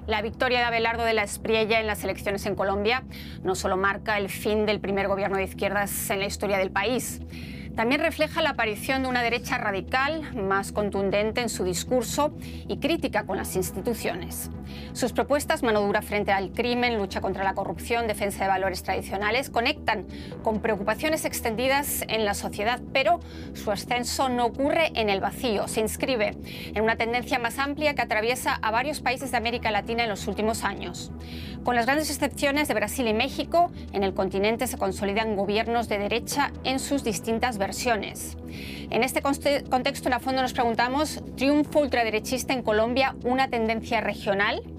La victoria de Abelardo de la Espriella en las elecciones en Colombia no solo marca el fin del primer gobierno de izquierdas en la historia del país, también refleja la aparición de una derecha radical, más contundente en su discurso y crítica con las instituciones. Sus propuestas, mano dura frente al crimen, lucha contra la corrupción, defensa de valores tradicionales, conectan con preocupaciones extendidas en la sociedad, pero su ascenso no ocurre en el vacío, se inscribe en una tendencia más amplia que atraviesa a varios países de América Latina en los últimos años. Con las grandes excepciones de Brasil y México, en el continente se consolidan gobiernos de derecha en sus distintas versiones. En este contexto, en A Fondo nos preguntamos, ¿triunfo ultraderechista en Colombia una tendencia regional?